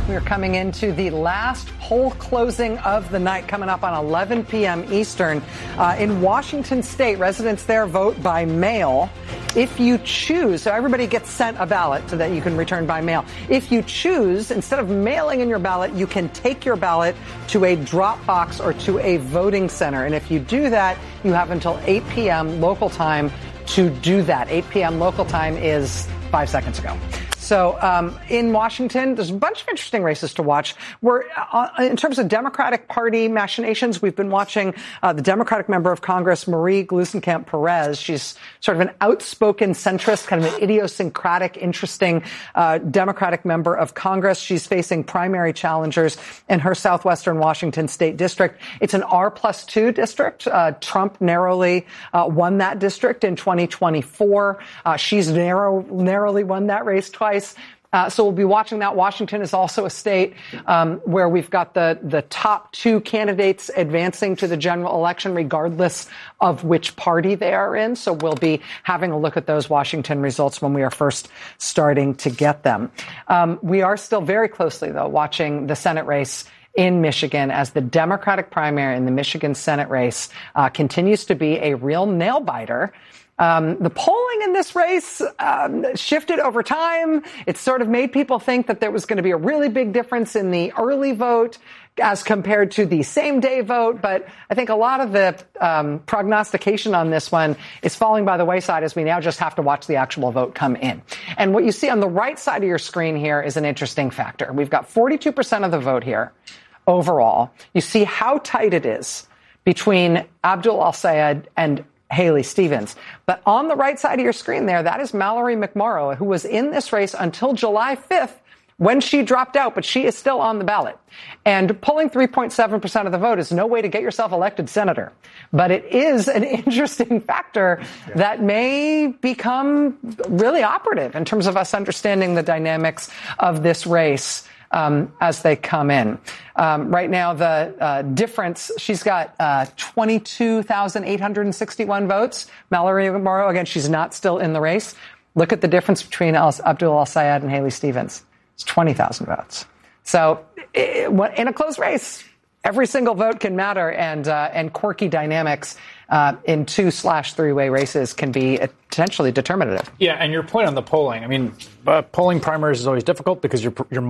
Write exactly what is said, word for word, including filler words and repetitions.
We're coming into the last poll closing of the night, coming up on eleven p.m. Eastern. Uh, in Washington State, residents there vote by mail. If you choose, so everybody gets sent a ballot so that you can return by mail. If you choose, instead of mailing in your ballot, you can take your ballot to a drop box or to a voting center. And if you do that, you have until eight p.m. local time to do that. eight p.m. local time is five seconds ago. So um, in Washington, there's a bunch of interesting races to watch. We're uh, in terms of Democratic Party machinations, we've been watching uh, the Democratic member of Congress, Marie Gluesenkamp Perez. She's sort of an outspoken centrist, kind of an idiosyncratic, interesting uh, Democratic member of Congress. She's facing primary challengers in her southwestern Washington state district. It's an R plus two district. Uh, Trump narrowly uh, won that district in twenty twenty-four. Uh, she's narrow, narrowly won that race twice. Uh, so we'll be watching that. Washington is also a state um, where we've got the, the top two candidates advancing to the general election, regardless of which party they are in. So we'll be having a look at those Washington results when we are first starting to get them. Um, we are still very closely, though, watching the Senate race in Michigan as the Democratic primary in the Michigan Senate race uh, continues to be a real nail biter. Um, the polling in this race um, shifted over time. It sort of made people think that there was going to be a really big difference in the early vote as compared to the same day vote. But I think a lot of the um, prognostication on this one is falling by the wayside as we now just have to watch the actual vote come in. And what you see on the right side of your screen here is an interesting factor. We've got forty-two percent of the vote here overall. You see how tight it is between Abdul El-Sayed and Haley Stevens. But on the right side of your screen there, that is Mallory McMorrow, who was in this race until July fifth when she dropped out, but she is still on the ballot. And pulling three point seven percent of the vote is no way to get yourself elected senator. But it is an interesting factor yeah. that may become really operative in terms of us understanding the dynamics of this race Um, as they come in. Um, right now, the uh, difference, she's got uh, twenty-two thousand eight hundred sixty-one votes. Mallory McMorrow, again, she's not still in the race. Look at the difference between El- Abdul El-Sayed and Haley Stevens. It's twenty thousand votes. So it, in a close race, every single vote can matter, and uh, and quirky dynamics uh, in two slash three-way races can be potentially determinative. Yeah, and your point on the polling, I mean, uh, polling primaries is always difficult because you're you're